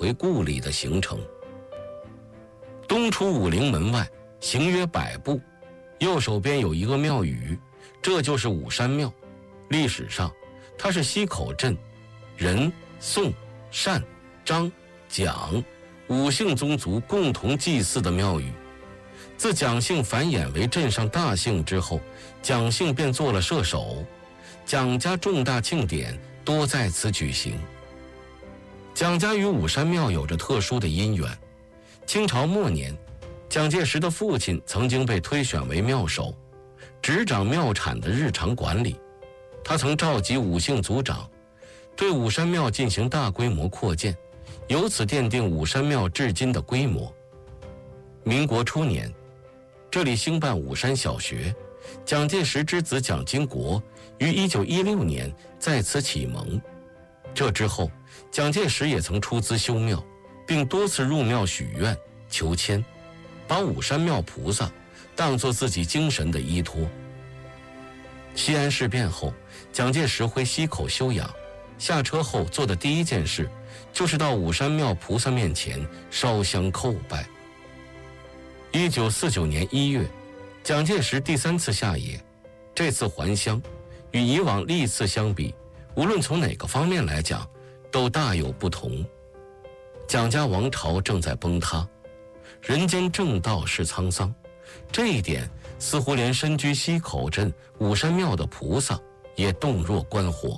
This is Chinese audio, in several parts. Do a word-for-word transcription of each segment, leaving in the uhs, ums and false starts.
回故里的行程。东出武陵门外，行约百步，右手边有一个庙宇，这就是武山庙。历史上，它是溪口镇任、宋、单、张、蒋五姓宗族共同祭祀的庙宇。自蒋姓繁衍为镇上大姓之后，蒋姓便做了社首，蒋家重大庆典多在此举行。蒋家与武山庙有着特殊的姻缘。清朝末年，蒋介石的父亲曾经被推选为庙首，执掌庙产的日常管理。他曾召集五姓族长，对武山庙进行大规模扩建，由此奠定武山庙至今的规模。民国初年，这里兴办武山小学，蒋介石之子蒋经国于一九一六年在此启蒙。这之后，蒋介石也曾出资修庙，并多次入庙许愿求签，把武山庙菩萨当作自己精神的依托。西安事变后，蒋介石回溪口休养，下车后做的第一件事就是到武山庙菩萨面前烧香叩拜。一九四九年一月，蒋介石第三次下野，这次还乡与以往历次相比，无论从哪个方面来讲，都大有不同。蒋家王朝正在崩塌，人间正道是沧桑，这一点似乎连身居溪口镇武山庙的菩萨也洞若观火。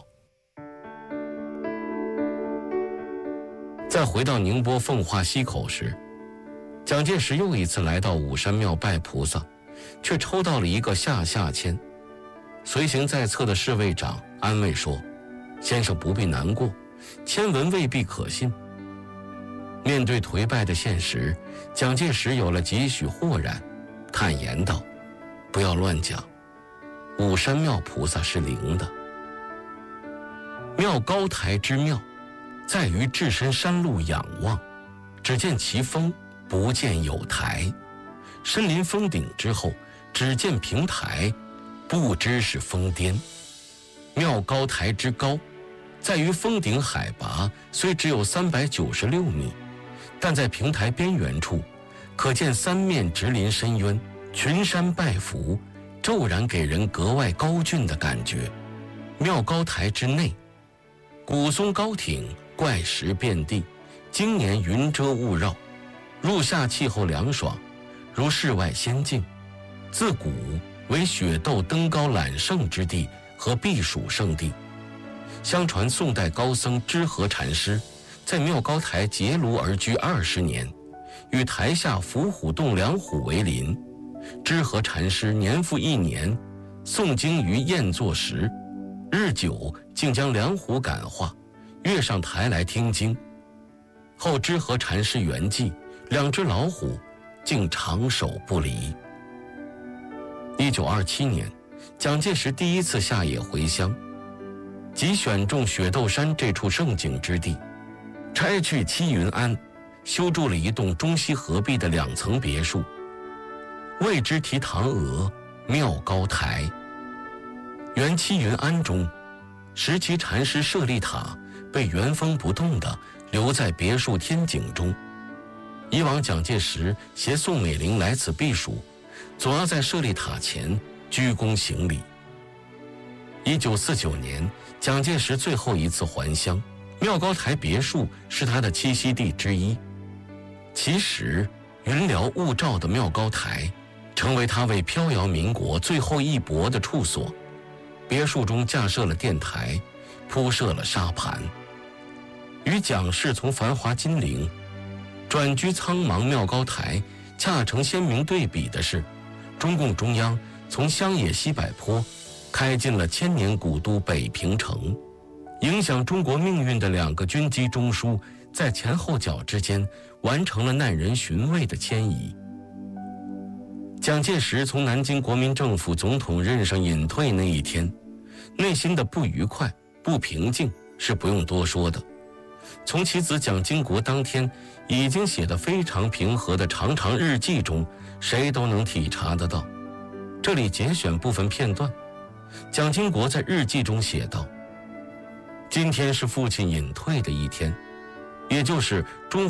再回到宁波奉化溪口时，蒋介石又一次来到武山庙拜菩萨，却抽到了一个下下签。随行在侧的侍卫长安慰说：“先生不必难过，签文未必可信。”面对颓败的现实，蒋介石有了几许豁然，坦言道：“不要乱讲，武山庙菩萨是灵的。庙高台之妙，在于置身山路仰望，只见其峰，不见有台；身临峰顶之后，只见平台，不知是峰巅。庙高台之高，在于峰顶海拔虽只有三百九十六米，但在平台边缘处，可见三面直临深渊，群山拜伏，骤然给人格外高峻的感觉。庙高台之内，古松高挺，怪石遍地，经年云遮雾绕，入夏气候凉爽，如世外仙境。自古为雪窦登高揽胜之地和避暑胜地。相传宋代高僧知和禅师在庙高台结庐而居二十年，与台下伏虎洞两虎为邻。知和禅师年复一年，诵经于宴坐时，日久竟将两虎感化，跃上台来听经。后知和禅师圆寂，两只老虎竟长守不离。一九二七年，蒋介石第一次下野回乡，即选中雪窦山这处胜景之地，拆去七云庵，修筑了一栋中西合璧的两层别墅，为之题堂额庙高台。原七云庵中，石岐禅师舍利塔被原封不动地留在别墅天井中。以往蒋介石携宋美龄来此避暑，总要在舍利塔前鞠躬行礼。一九四九年，蒋介石最后一次还乡，庙高台别墅是他的栖息地之一。其实，云缭雾罩的庙高台，成为他为飘摇民国最后一搏的处所。别墅中架设了电台，铺设了沙盘。与蒋氏从繁华金陵转居苍茫庙高台恰成鲜明对比的是，中共中央从乡野西柏坡开进了千年古都北平城。影响中国命运的两个军机中枢在前后脚之间完成了耐人寻味的迁移。蒋介石从南京国民政府总统任上隐退那一天，内心的不愉快、不平静是不用多说的。从其子蒋经国当天已经写得非常平和的长长日记中，谁都能体察得到。这里节选部分片段。蒋经国在日记中写道：今天是父亲隐退的一天， 也就是中